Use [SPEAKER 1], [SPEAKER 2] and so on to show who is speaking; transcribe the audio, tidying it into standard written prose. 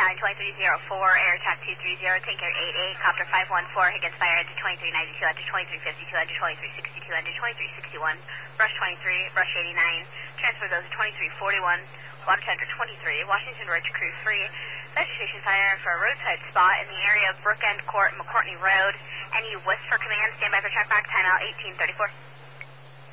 [SPEAKER 1] line 2304, air attack 230, tanker 88, copter 514, Higgins fire into 2392, under 2352, under 2362, under 2361, brush 23, brush 89, transfer those to 2341, water tender 23, Washington Ridge crew 3, vegetation fire for a roadside spot in the area of Brook End Court, McCourtney Road. Any WISP for command, stand by for track back, timeout 1834.